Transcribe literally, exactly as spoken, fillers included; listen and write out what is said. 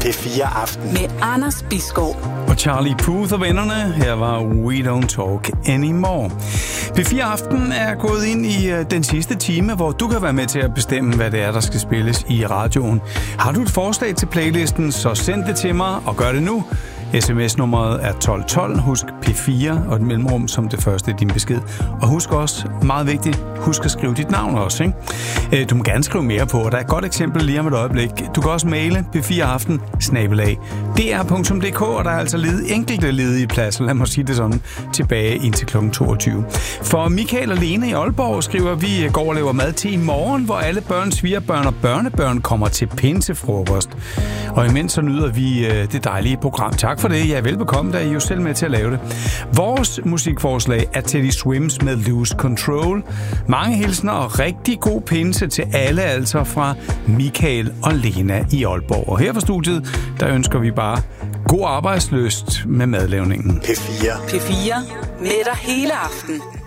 P fire Aften med Anders Bisgaard og Charlie Puth og vennerne. Her var We Don't Talk Anymore. P fire Aften er gået ind i den sidste time, hvor du kan være med til at bestemme, hvad det er, der skal spilles i radioen. Har du et forslag til playlisten, så send det til mig, og gør det nu. sms-nummeret er tolv tolv. Husk P fire og et mellemrum som det første i din besked. Og husk også, meget vigtigt, husk at skrive dit navn også, ikke? Du må gerne skrive mere på, og der er et godt eksempel lige om et øjeblik. Du kan også maile p fire aften snabel-a d r punktum d k, og der er altså led, enkelte ledige pladser, lad mig sige det sådan, tilbage indtil klokken toogtyve. For Michael og Lene i Aalborg skriver, vi går og laver mad til i morgen, hvor alle børn, svigerbørn og børnebørn kommer til pinsefrokost. Og imens så nyder vi det dejlige program. Tak for det. Ja, velbekomme, der er I jo selv med til at lave det. Vores musikforslag er Teddy Swims med Lose Control. Mange hilsner og rigtig god pinse til alle, altså fra Michael og Lena i Aalborg. Og her fra studiet, der ønsker vi bare god arbejdslyst med madlavningen. P fire. P fire med dig hele aften.